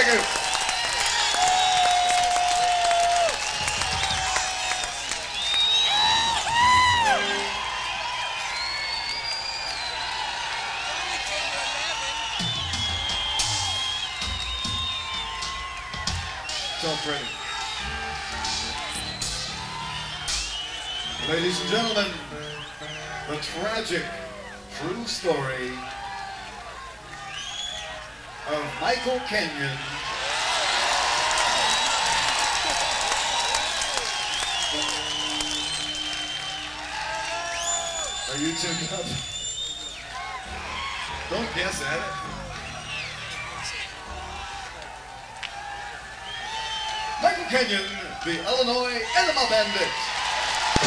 you. So pretty. Ladies and gentlemen, the tragic true story of Michael Kenyon. Are you tuned up? Don't guess at it. Michael Kenyon, the Illinois Enema Bandits.